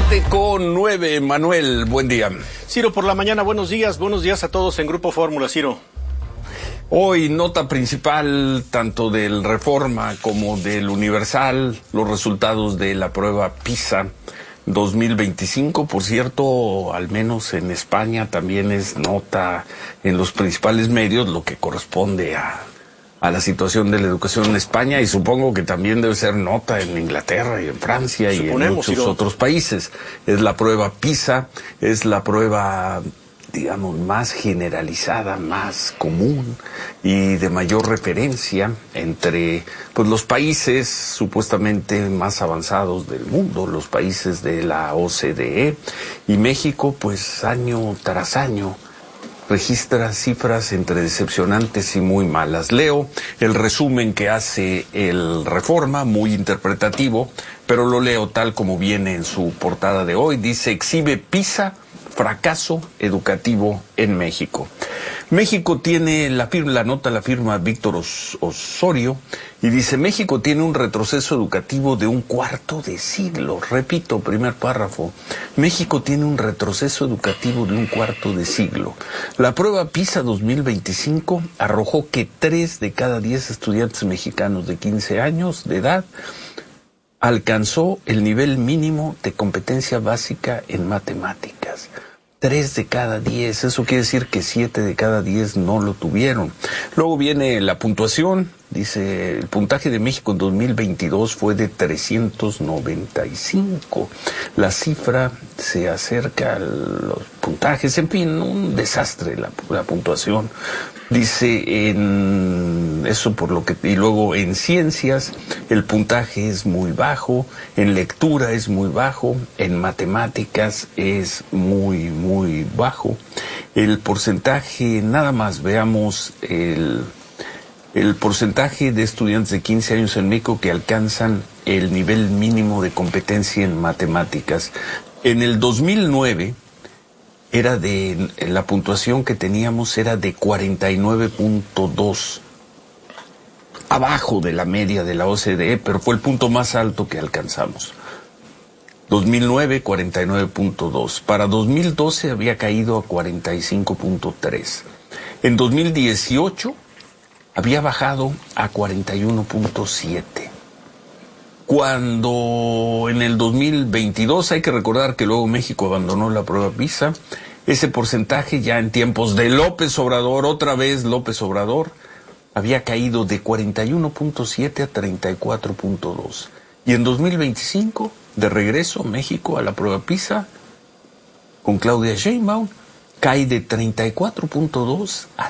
7:09, Manuel, buen día. Ciro, por la mañana, buenos días a todos en Grupo Fórmula, Ciro. Hoy, nota principal tanto del Reforma como del Universal, los resultados de la prueba PISA 2025. Por cierto, al menos en España también es nota en los principales medios, lo que corresponde a la situación de la educación en España, y supongo que también debe ser nota en Inglaterra y en Francia y en muchos otros países. Es la prueba PISA, es la prueba, digamos, más generalizada, más común y de mayor referencia entre los países supuestamente más avanzados del mundo, los países de la OCDE, y México, pues año tras año registra cifras entre decepcionantes y muy malas. Leo el resumen que hace el Reforma, muy interpretativo, pero lo leo tal como viene en su portada de hoy. Dice: exhibe PISA fracaso educativo en México. México tiene la nota la firma Víctor Osorio, y dice: México tiene un retroceso educativo de un cuarto de siglo. Repito, primer párrafo. México tiene un retroceso educativo de un cuarto de siglo. La prueba PISA 2025 arrojó que 3 de cada 10 estudiantes mexicanos de 15 años de edad alcanzó el nivel mínimo de competencia básica en matemáticas. 3 de cada 10, eso quiere decir que 7 de cada 10 no lo tuvieron. Luego viene la puntuación, dice: el puntaje de México en 2022 fue de 395. La cifra se acerca a los puntajes, en fin, un desastre la puntuación. Dice eso por lo que, y luego en ciencias el puntaje es muy bajo, en lectura es muy bajo, en matemáticas es muy bajo. El porcentaje, nada más veamos el porcentaje de estudiantes de 15 años en México que alcanzan el nivel mínimo de competencia en matemáticas. En el 2009 la puntuación que teníamos era de 49.2, abajo de la media de la OCDE, pero fue el punto más alto que alcanzamos. 2009, 49.2. Para 2012 había caído a 45.3. En 2018 había bajado a 41.7. Cuando en el 2022, hay que recordar que luego México abandonó la prueba PISA, ese porcentaje ya en tiempos de López Obrador, otra vez López Obrador, había caído de 41.7 a 34.2. Y en 2025, de regreso México a la prueba PISA, con Claudia Sheinbaum, cae de 34.2 a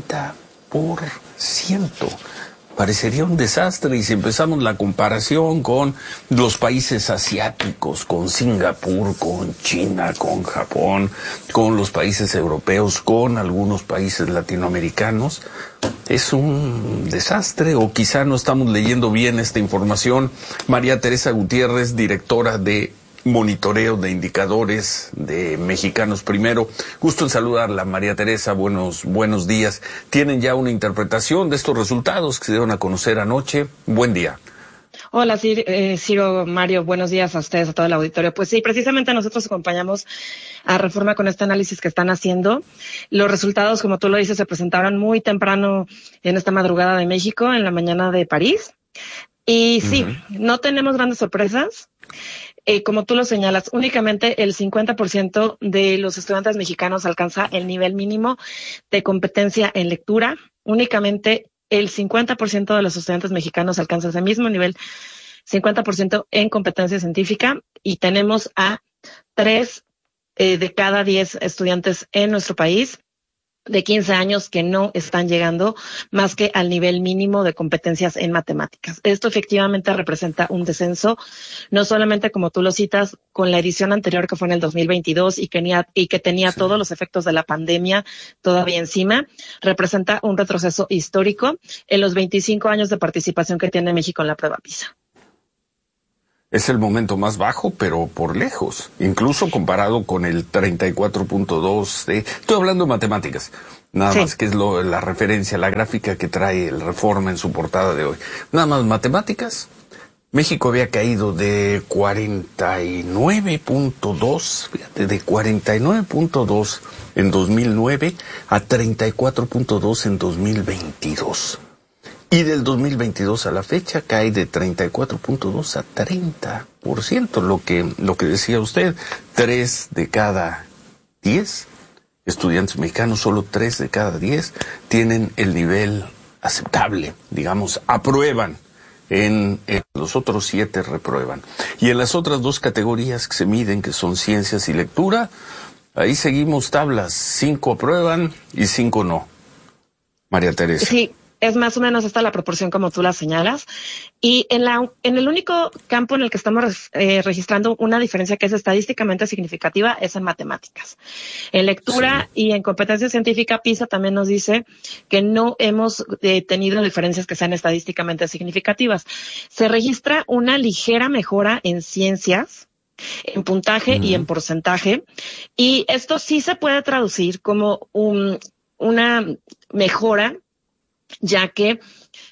30%. Parecería un desastre, y si empezamos la comparación con los países asiáticos, con Singapur, con China, con Japón, con los países europeos, con algunos países latinoamericanos, es un desastre, o quizá no estamos leyendo bien esta información. María Teresa Gutiérrez, directora de monitoreo de indicadores de Mexicanos Primero. Gusto en saludarla, María Teresa, buenos días. ¿Tienen ya una interpretación de estos resultados que se dieron a conocer anoche? Buen día. Hola, Ciro, Mario, buenos días a ustedes, a todo el auditorio. Pues sí, precisamente nosotros acompañamos a Reforma con este análisis que están haciendo. Los resultados, como tú lo dices, se presentaron muy temprano en esta madrugada de México, en la mañana de París. Y sí, no tenemos grandes sorpresas. Como tú lo señalas, únicamente el 50% de los estudiantes mexicanos alcanza el nivel mínimo de competencia en lectura. Únicamente el 50% de los estudiantes mexicanos alcanza ese mismo nivel, 50% en competencia científica, y tenemos a 3 de cada 10 estudiantes en nuestro país de 15 años que no están llegando más que al nivel mínimo de competencias en matemáticas. Esto efectivamente representa un descenso, no solamente como tú lo citas, con la edición anterior que fue en el 2022 y que tenía todos los efectos de la pandemia todavía encima, representa un retroceso histórico en los 25 años de participación que tiene México en la prueba PISA. Es el momento más bajo, pero por lejos, incluso comparado con el 34.2. Estoy hablando de matemáticas, nada más, que es la referencia, la gráfica que trae el Reforma en su portada de hoy. Nada más matemáticas, México había caído de 49.2, fíjate, de 49.2 en 2009 a 34.2 en 2022. Y del 2022 a la fecha cae de 34.2 a 30%, lo que decía usted, 3 de cada 10 estudiantes mexicanos, solo 3 de cada 10 tienen el nivel aceptable, digamos, aprueban. En los otros 7 reprueban. Y en las otras 2 categorías que se miden, que son ciencias y lectura, ahí seguimos tablas, 5 aprueban y 5 no. María Teresa. Sí, es más o menos esta la proporción como tú la señalas. Y en el único campo en el que estamos registrando una diferencia que es estadísticamente significativa es en matemáticas. En lectura y en competencia científica, PISA también nos dice que no hemos tenido diferencias que sean estadísticamente significativas. Se registra una ligera mejora en ciencias, en puntaje y en porcentaje. Y esto sí se puede traducir como una mejora, ya que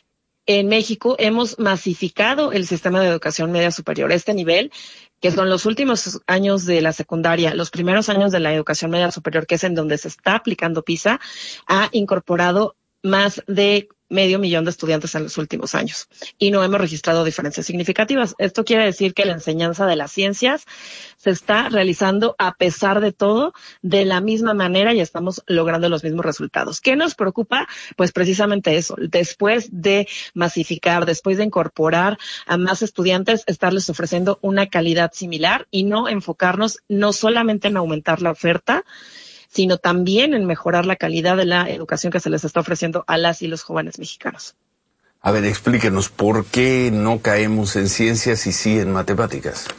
en México hemos masificado el sistema de educación media superior. Este nivel, que son los últimos años de la secundaria, los primeros años de la educación media superior, que es en donde se está aplicando PISA, ha incorporado más de 500,000 de estudiantes en los últimos años y no hemos registrado diferencias significativas. Esto quiere decir que la enseñanza de las ciencias se está realizando a pesar de todo de la misma manera y estamos logrando los mismos resultados. ¿Qué nos preocupa? Pues precisamente eso. Después de masificar, después de incorporar a más estudiantes, estarles ofreciendo una calidad similar y no enfocarnos no solamente en aumentar la oferta, sino también en mejorar la calidad de la educación que se les está ofreciendo a las y los jóvenes mexicanos. A ver, explíquenos, ¿por qué no caemos en ciencias y sí en matemáticas?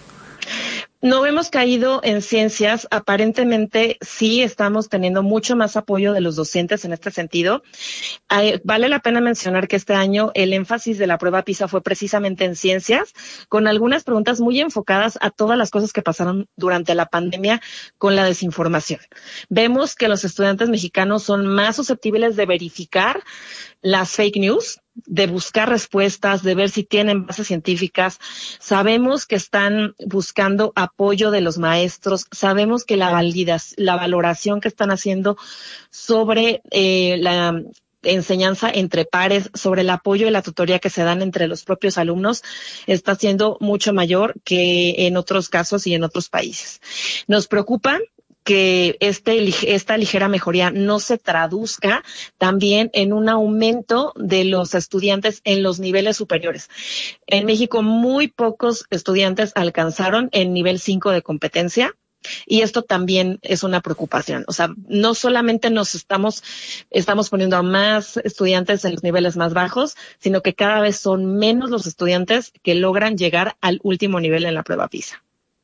No hemos caído en ciencias, aparentemente sí estamos teniendo mucho más apoyo de los docentes en este sentido. Vale la pena mencionar que este año el énfasis de la prueba PISA fue precisamente en ciencias, con algunas preguntas muy enfocadas a todas las cosas que pasaron durante la pandemia con la desinformación. Vemos que los estudiantes mexicanos son más susceptibles de verificar las fake news, de buscar respuestas, de ver si tienen bases científicas. Sabemos que están buscando apoyo de los maestros, sabemos que la valoración que están haciendo sobre la enseñanza entre pares, sobre el apoyo y la tutoría que se dan entre los propios alumnos, está siendo mucho mayor que en otros casos y en otros países. Nos preocupa que esta ligera mejoría no se traduzca también en un aumento de los estudiantes en los niveles superiores. En México, muy pocos estudiantes alcanzaron el nivel 5 de competencia. Y esto también es una preocupación. O sea, no solamente estamos poniendo a más estudiantes en los niveles más bajos, sino que cada vez son menos los estudiantes que logran llegar al último nivel en la prueba PISA.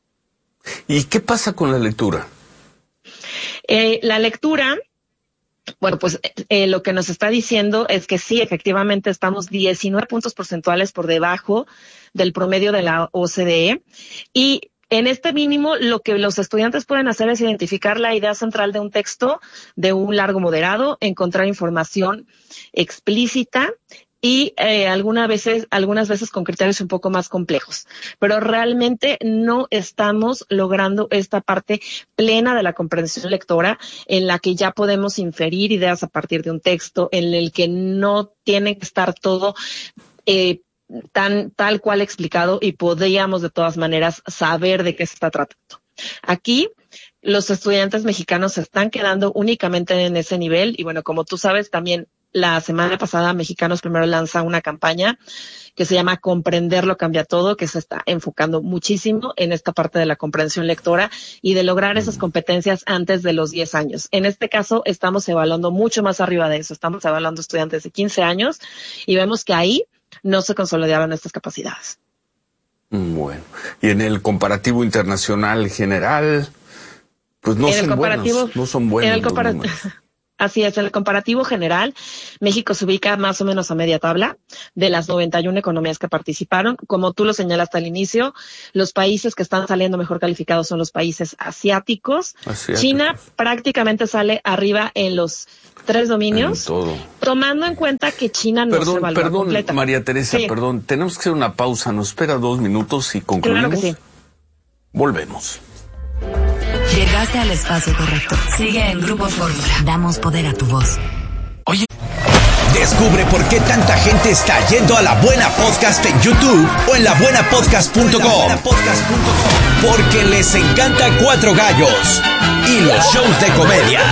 ¿Y qué pasa con la lectura? La lectura, bueno, pues lo que nos está diciendo es que sí, efectivamente estamos 19 puntos porcentuales por debajo del promedio de la OCDE y en este mínimo lo que los estudiantes pueden hacer es identificar la idea central de un texto de un largo moderado, encontrar información explícita y algunas veces con criterios un poco más complejos. Pero realmente no estamos logrando esta parte plena de la comprensión lectora en la que ya podemos inferir ideas a partir de un texto, en el que no tiene que estar todo tal cual explicado y podríamos de todas maneras saber de qué se está tratando. Aquí los estudiantes mexicanos se están quedando únicamente en ese nivel y bueno, como tú sabes, también la semana pasada Mexicanos Primero lanza una campaña que se llama Comprenderlo Cambia Todo, que se está enfocando muchísimo en esta parte de la comprensión lectora y de lograr esas competencias antes de los 10 años. En este caso estamos evaluando mucho más arriba de eso, estamos evaluando estudiantes de 15 años y vemos que ahí no se consolidaron estas capacidades. Bueno, y en el comparativo internacional general, pues no son buenos los números. Así es, en el comparativo general, México se ubica más o menos a media tabla de las 91 economías que participaron. Como tú lo señalaste al inicio, los países que están saliendo mejor calificados son los países asiáticos. China prácticamente sale arriba en los 3 dominios, tomando en cuenta que China no se evalúa completa. María Teresa, perdón, tenemos que hacer una pausa, nos espera 2 minutos y concluimos. Claro que sí. Volvemos. Llegaste al espacio correcto. Sigue en Grupo Fórmula. Damos poder a tu voz. Oye. Descubre por qué tanta gente está yendo a La Buena Podcast en YouTube o en labuenapodcast.com. Porque les encanta Cuatro Gallos y los shows de comedia.